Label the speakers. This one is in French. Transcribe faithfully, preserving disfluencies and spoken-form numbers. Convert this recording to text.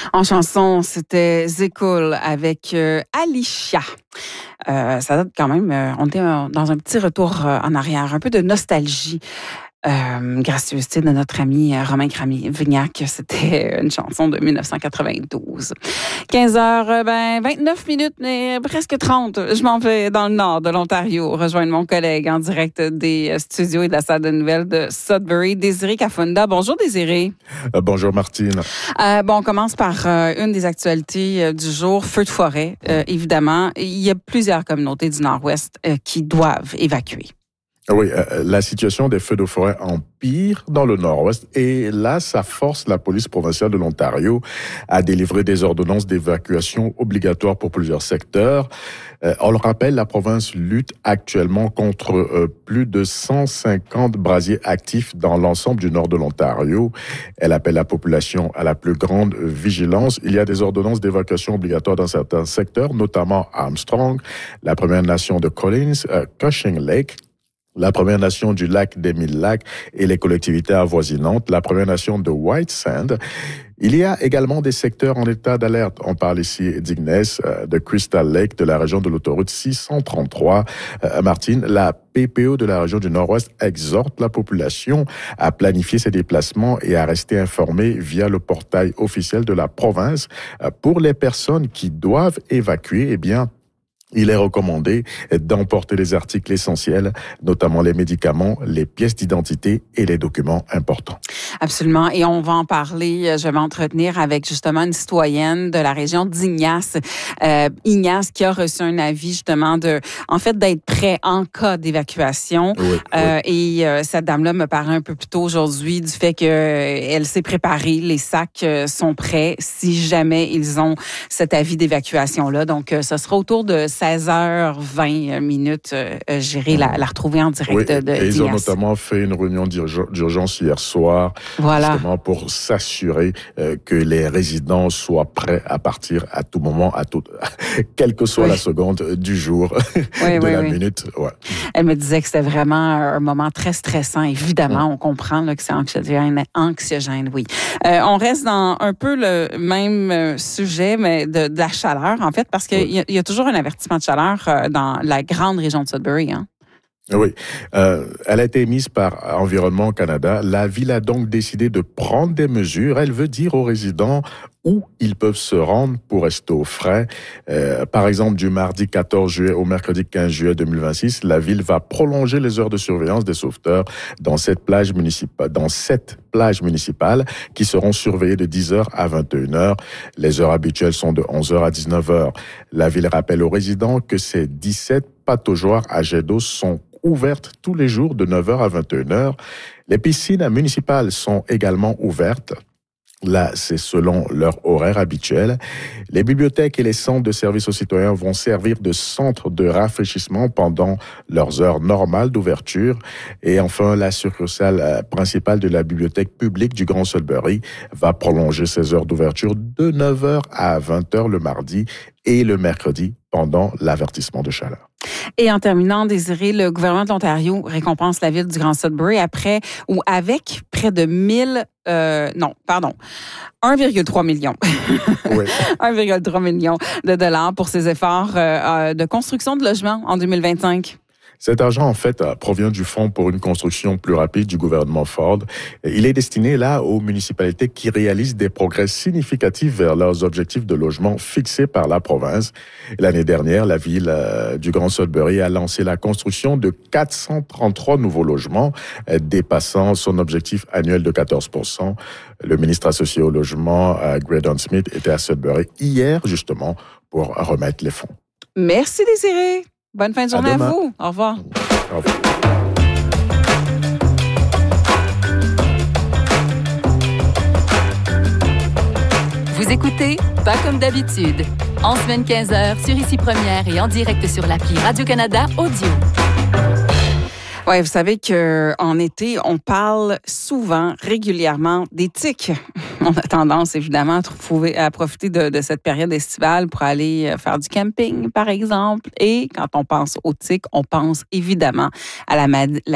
Speaker 1: En chanson, c'était Zikul avec euh, Alicia. Euh, ça date quand même, euh, on était euh, dans un petit retour euh, en arrière, un peu de nostalgie. Euh, gracieuseté de notre ami euh, Romain Cramy-Vignac. C'était une chanson de dix-neuf cent quatre-vingt-douze. quinze heures, euh, ben, vingt-neuf minutes, mais presque trente. Je m'en vais dans le nord de l'Ontario, rejoindre mon collègue en direct des studios et de la salle de nouvelles de Sudbury, Désiré Kafunda. Bonjour, Désiré.
Speaker 2: Euh, bonjour, Martine.
Speaker 1: Euh, bon, on commence par euh, une des actualités euh, du jour, feu de forêt, euh, évidemment. Il y a plusieurs communautés du Nord-Ouest euh, qui doivent évacuer.
Speaker 2: Oui, euh, la situation des feux de forêt empire dans le Nord-Ouest et là, ça force la police provinciale de l'Ontario à délivrer des ordonnances d'évacuation obligatoires pour plusieurs secteurs. Euh, on le rappelle, la province lutte actuellement contre euh, plus de cent cinquante brasiers actifs dans l'ensemble du nord de l'Ontario. Elle appelle la population à la plus grande vigilance. Il y a des ordonnances d'évacuation obligatoires dans certains secteurs, notamment Armstrong, la Première Nation de Collins, euh, Cushing Lake, la Première Nation du lac des Mille Lacs et les collectivités avoisinantes, la Première Nation de White Sand. Il y a également des secteurs en état d'alerte. On parle ici d'Ignace, de Crystal Lake, de la région de l'autoroute six cent trente-trois. Euh, Martine, la P P O de la région du Nord-Ouest exhorte la population à planifier ses déplacements et à rester informée via le portail officiel de la province. Euh, pour les personnes qui doivent évacuer, eh bien, il est recommandé d'emporter les articles essentiels, notamment les médicaments, les pièces d'identité et les documents importants.
Speaker 1: Absolument. Et on va en parler. Je vais m'entretenir avec justement une citoyenne de la région d'Ignace. Euh, Ignace qui a reçu un avis justement de, en fait, d'être prêt en cas d'évacuation.
Speaker 2: Oui,
Speaker 1: euh,
Speaker 2: oui.
Speaker 1: Et euh, cette dame-là me parlait un peu plus tôt aujourd'hui du fait qu'elle euh, s'est préparée. Les sacs euh, sont prêts si jamais ils ont cet avis d'évacuation-là. Donc, euh, ce sera autour de seize heures vingt minutes. Euh, J'irai la, la retrouver en direct
Speaker 2: oui,
Speaker 1: de, de
Speaker 2: et ils ont
Speaker 1: d'Ignace.
Speaker 2: notamment fait une réunion d'urgence hier soir,
Speaker 1: Voilà.
Speaker 2: justement pour s'assurer euh, que les résidents soient prêts à partir à tout moment, à tout, quelle que soit
Speaker 1: oui.
Speaker 2: la seconde du jour,
Speaker 1: oui,
Speaker 2: de
Speaker 1: oui,
Speaker 2: la
Speaker 1: oui.
Speaker 2: minute. Ouais.
Speaker 1: Elle me disait que c'était vraiment un moment très stressant. Évidemment,
Speaker 2: mmh.
Speaker 1: on comprend là, que c'est anxiogène, anxiogène, oui. Euh, on reste dans un peu le même sujet, mais de, de la chaleur, en fait, parce qu'il oui. y, y a toujours un avertissement de chaleur euh, dans la grande région de Sudbury, hein?
Speaker 2: Oui, euh, elle a été émise par Environnement Canada. La ville a donc décidé de prendre des mesures. Elle veut dire aux résidents où ils peuvent se rendre pour rester au frais. Euh, par exemple, du mardi quatorze juillet au mercredi quinze juillet deux mille vingt-six, la ville va prolonger les heures de surveillance des sauveteurs dans cette plage municipale, dans sept plages municipales qui seront surveillées de dix heures à vingt et une heures. Les heures habituelles sont de onze heures à dix-neuf heures. La ville rappelle aux résidents que ces dix-sept pataugeoires à jet d'eau sont ouvertes tous les jours de neuf heures à vingt et une heures. Les piscines municipales sont également ouvertes. Là, c'est selon leur horaire habituel. Les bibliothèques et les centres de services aux citoyens vont servir de centres de rafraîchissement pendant leurs heures normales d'ouverture. Et enfin, la succursale principale de la bibliothèque publique du Grand Sudbury va prolonger ses heures d'ouverture de neuf heures à vingt heures le mardi et le mercredi pendant l'avertissement de chaleur.
Speaker 1: Et en terminant, Désiré, le gouvernement de l'Ontario récompense la ville du Grand Sudbury après ou avec près de mille, euh, non, pardon, un virgule trois million.
Speaker 2: Oui.
Speaker 1: un virgule trois million de dollars pour ses efforts euh, de construction de logements en deux mille vingt-cinq.
Speaker 2: Cet argent, en fait, provient du Fonds pour une construction plus rapide du gouvernement Ford. Il est destiné, là, aux municipalités qui réalisent des progrès significatifs vers leurs objectifs de logement fixés par la province. L'année dernière, la ville du Grand Sudbury a lancé la construction de quatre cent trente-trois nouveaux logements, dépassant son objectif annuel de quatorze pour cent. Le ministre associé au logement, Graydon Smith, était à Sudbury hier, justement, pour remettre les fonds.
Speaker 1: Merci, Désiré. Bonne fin de journée à, à vous. Au revoir.
Speaker 2: Au revoir.
Speaker 3: Vous écoutez Pas comme d'habitude. En semaine quinze heures sur Ici Première et en direct sur l'appli Radio-Canada Audio.
Speaker 1: Oui, vous savez qu'en été, on parle souvent, régulièrement des tiques. On a tendance, évidemment, à, trouver, à profiter de, de cette période estivale pour aller faire du camping, par exemple. Et quand on pense aux tiques, on pense évidemment à la, la